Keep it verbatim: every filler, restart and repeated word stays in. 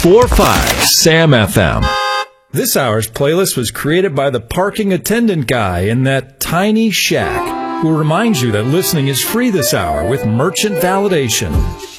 four five SAM F M. This hour's playlist was created by the parking attendant guy in that tiny shack, who reminds you that listening is free this hour with merchant validation.